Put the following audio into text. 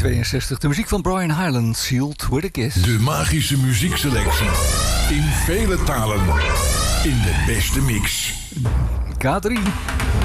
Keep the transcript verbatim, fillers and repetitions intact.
tweeënzestig. De muziek van Brian Hyland, Sealed with a Kiss. De magische muziekselectie. In vele talen. In de beste mix. K drie.